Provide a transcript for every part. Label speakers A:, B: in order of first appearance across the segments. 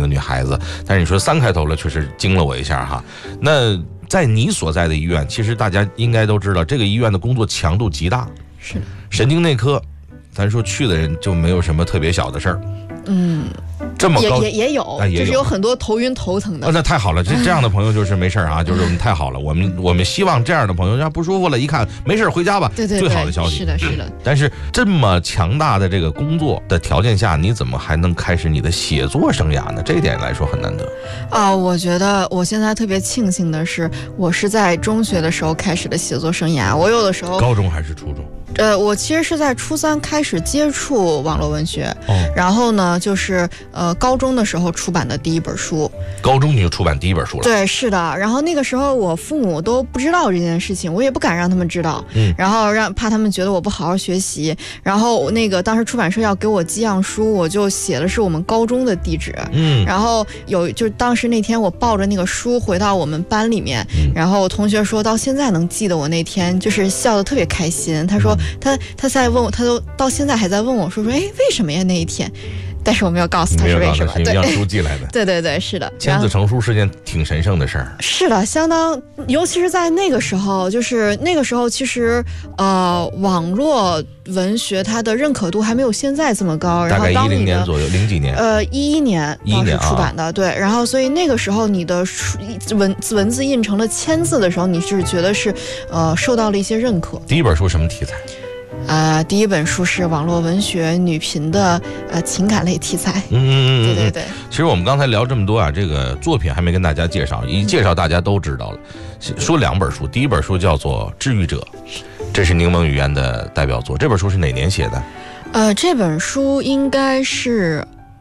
A: 个女孩子，但是你说3开头了，确实惊了我一下哈。那在你所在的医院，其实大家应该都知道，这个医院的工作强度极大。
B: 是的，
A: 神经内科，咱说去的人就没有什么特别小的事儿。这么高
B: 也有，就是有很多头晕头疼的。
A: 那太好了，这样的朋友就是没事啊，就是太好了。我们希望这样的朋友，要不舒服了，一看没事回家吧，
B: 对，
A: 最好的消息。
B: 是的。
A: 但是这么强大的这个工作的条件下，你怎么还能开始你的写作生涯呢？这一点来说很难得
B: 我觉得我现在特别庆幸的是，我是在中学的时候开始的写作生涯。我有的时候
A: 高中还是初中？
B: 我其实是在初3开始接触网络文学，然后呢，就是高中的时候出版的第一本书。
A: 高中你就出版第一本书了？
B: 对，是的。然后那个时候我父母都不知道这件事情，我也不敢让他们知道，然后怕他们觉得我不好好学习。然后那个当时出版社要给我寄样书，我就写的是我们高中的地址。然后就当时那天我抱着那个书回到我们班里面，然后同学说到现在能记得我那天，就是笑得特别开心。他说他在问我，他都到现在还在问我说为什么呀那一天，但是我没有告诉他是为什么。
A: 对，让书寄来的。
B: 对，是的。
A: 签字成书是件挺神圣的事儿。
B: 是的，相当，尤其是在那个时候，就是那个时候，其实网络文学它的认可度还没有现在这么高。
A: 大概10年左右，0几年。
B: 11年当时出版的，对。然后所以那个时候你的文字印成了签字的时候，你是觉得是受到了一些认可。
A: 第一本书什么题材？
B: 第一本书是网络文学女频的情感类题材。对。
A: 其实我们刚才聊这么多啊，这个作品还没跟大家介绍，一介绍大家都知道了。说2本书，第一本书叫做《治愈者》，这是柠檬语言的代表作。这本书是哪年写的？
B: 这本书应该是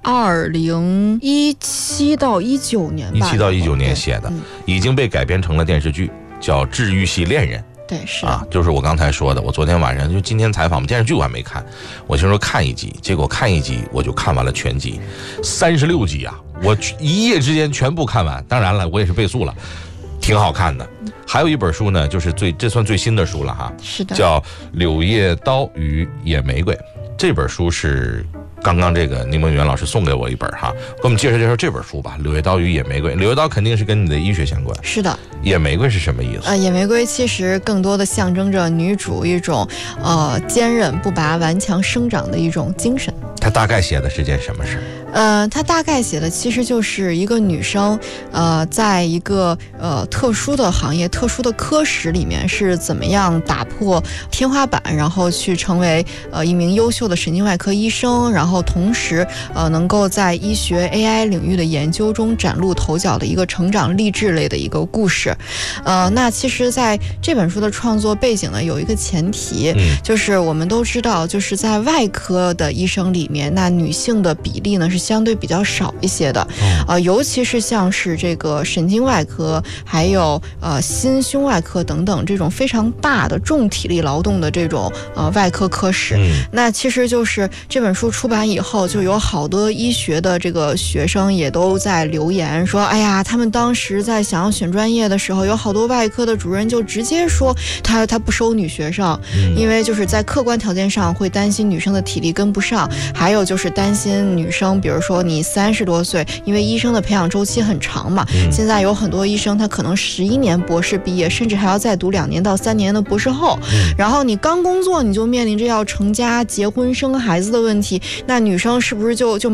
B: 2017到19年吧。
A: 17到19年写的，已经被改编成了电视剧，叫《治愈系恋人》。
B: 对，是
A: 就是我刚才说的。我昨天晚上就今天采访电视剧我还没看，我听说看1集，结果看1集我就看完了全集，36集啊，我一夜之间全部看完。当然了，我也是倍速了，挺好看的。还有一本书呢，就是这算最新的书了哈，
B: 是的，
A: 叫《柳叶刀与野玫瑰》。这本书是刚刚这个柠檬语言老师送给我一本哈，给我们介绍介绍这本书吧，《柳叶刀与野玫瑰》。柳叶刀肯定是跟你的医学相关。是的。野玫瑰是什么意思？
B: 野玫瑰其实更多的象征着女主一种坚韧不拔、顽强生长的一种精神。
A: 它大概写的是件什么事？
B: 它大概写的其实就是一个女生，在一个特殊的行业、特殊的科室里面是怎么样打破天花板，然后去成为一名优秀的神经外科医生，然后同时能够在医学 AI 领域的研究中崭露头角的一个成长励志类的一个故事。那其实在这本书的创作背景呢，有一个前提，就是我们都知道，就是在外科的医生里面，那女性的比例呢是相对比较少一些的，尤其是像是这个神经外科，还有心胸外科等等这种非常大的重体力劳动的这种外科科室。那其实就是这本书出版以后，就有好多医学的这个学生也都在留言说，哎呀，他们当时在想要选专业的时候，有好多外科的主任就直接说他不收女学生，因为就是在客观条件上会担心女生的体力跟不上，还有就是担心女生，比如说你30多岁，因为医生的培养周期很长嘛，现在有很多医生他可能11年博士毕业，甚至还要再读2年到3年的博士后，然后你刚工作你就面临着要成家、结婚、生孩子的问题，那女生是不是就